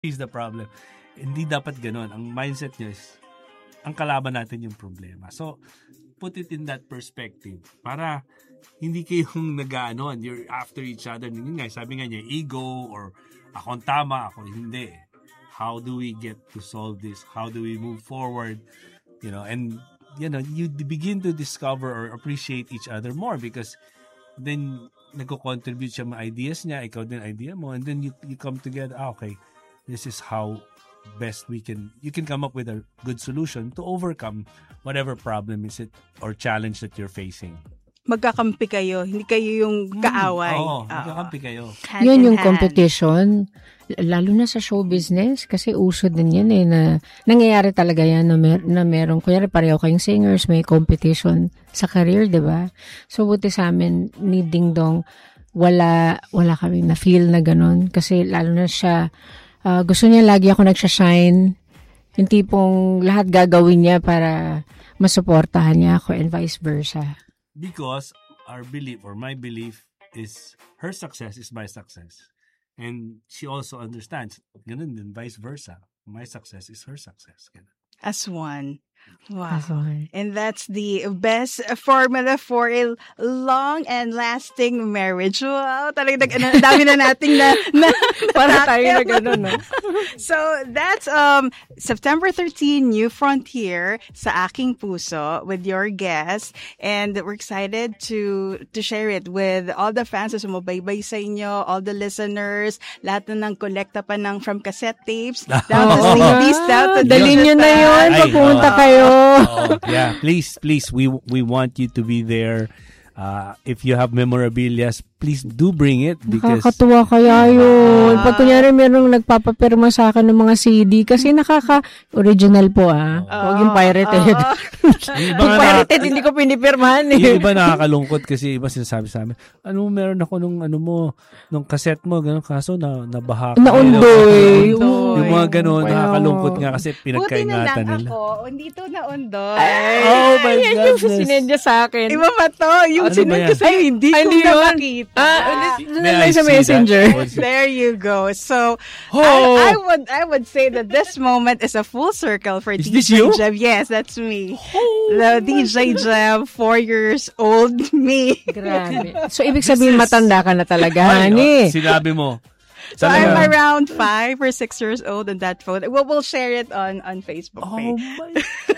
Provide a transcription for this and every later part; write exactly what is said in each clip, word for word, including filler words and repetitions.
is the problem. Hindi dapat ganun. Ang mindset nyo is, ang kalaban natin yung problema. So, put it in that perspective. Para hindi kayong nag-ano, you're after each other. Yun nga, sabi nga niya, ego or akong tama, ako hindi. How do we get to solve this? How do we move forward? You know, and you know, you begin to discover or appreciate each other more because then nagko-contribute siya mga ideas niya, ikaw din idea mo, and then you you come together, ah, okay, this is how best we can, you can come up with a good solution to overcome whatever problem is it or challenge that you're facing. Magkakampi kayo, hindi kayo yung kaaway. Hmm, oo, magkakampi kayo. Hand Yun yung hand. Competition, lalo na sa show business, kasi uso din yan eh, na nangyayari talaga yan na, mer- na merong, kunyari pareho kayong singers, may competition sa career, di ba? So, buti sa amin, ni Ding Dong, wala, wala kami na feel na ganun, kasi lalo na siya, uh, gusto niya lagi ako nagsashine, yung tipong lahat gagawin niya para masuportahan niya ako and vice versa. Because our belief or my belief is her success is my success. And she also understands, ganun din, vice versa. My success is her success. Ganun. As one. Wow. As one. And that's the best formula for a long and lasting marriage. Wow, talagang nag- dami na nating na, na para tayo na gano'n, no? So, that's um September thirteenth, New Frontier sa Aking Puso with your guest. And we're excited to to share it with all the fans na sumabaybay sa inyo, all the listeners, lahat na ng kolekta pa ng from cassette tapes, down to C Ds, down to dalhin nyo na yun pag pumunta kayo. Oh, yeah, please, please, we we want you to be there. Uh, if you have memorabilia, please do bring it because nakakatuwa kaya yun. Pag kunyari merong nagpapapirma sa akin ng mga C D kasi nakaka-original po ah. Huwag yung pirated. Yung pirated, hindi ko pinipirmahan eh. Yung iba nakakalungkot kasi iba sinasabi sa amin, ano, meron ako nung ano mo, nung cassette mo, ganun, kaso na nabaha ka. Naundoy. Yung mga ganun, nakakalungkot nga kasi pinagkaingatan nila. Buti na lang ako, hindi to naundoy. Oh my goodness. Yung sinendya sa akin. Iba ba to? Yung ano sinend ko sa'yo, hindi ko nakakita. Ah, uh, sa messenger. There you go. So, oh. I, I would I would say that this moment is a full circle for is D J this you? Jeb. Yes, that's me. Oh, the D J Jeb, four years old me. Grabe. So, ibig sabihin, matanda ka na talaga, honey. Oh, sinabi mo. So, I'm around five or six years old in that photo. We'll, we'll share it on, on Facebook page. Oh, my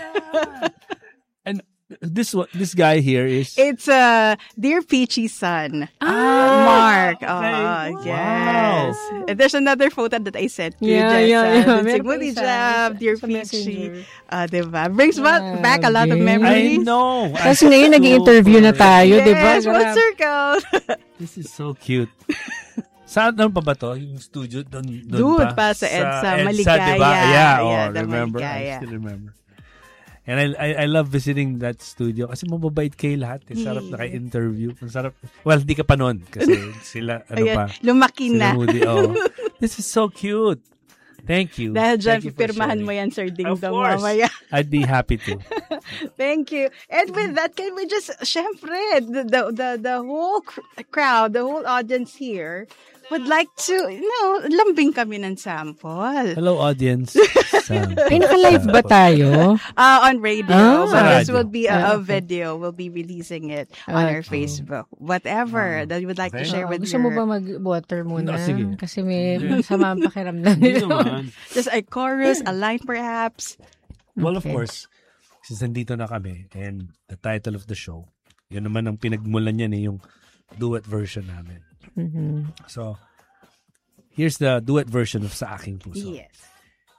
God. And this this guy here is it's uh Dear Peachy's son, ah, Mark. Oh, okay. yes. Wow. And there's another photo that I sent to yeah, you. Yeah, yeah, yeah. Sigmudi Jab, Dear Peachy. Uh, diba? Brings yeah, back a lot okay. of memories. I know. Kasi ngayon nag-i-interview na tayo, yes, diba? Yes, one circle. This is so cute. Saan pa ba to? Yung studio doon doon pa? pa sa EDSA, sa Maligaya. Diba? Yeah, oh, yeah, remember. Maligaya. I still remember. And I, I I love visiting that studio kasi mababait kayo lahat. Eh. Sarap na kayo interview. Sarap. Well, hindi ka pa noon kasi sila, ano ayan, pa. lumaki na. Moody, oh. This is so cute. Thank you. Dahil dyan, pipirmahan mo yan, Sir Ding Dong, mamaya. I'd be happy to. Thank you. And with that, can we just, syempre, the, the, the, the whole crowd, the whole audience here, would like to, you know, lambing kami ng sample. Hello, audience. Ay, naka-live ba tayo? Uh, on radio. Ah, but this radio. will be a, Ah, a okay. video. We'll be releasing it on our Facebook. Whatever Oh. that you would like Okay. to share Oh, with gusto your... mo ba mag-water muna? No, sige. Kasi may sama ang pakiramdam Hindi nito. naman. Just a chorus, a line perhaps. Well, of Okay. course, since nandito na kami and the title of the show, yun naman ang pinagmulan niyan eh, yung duet version namin. Mm-hmm. So, here's the duet version of Sa Aking Puso. Yes.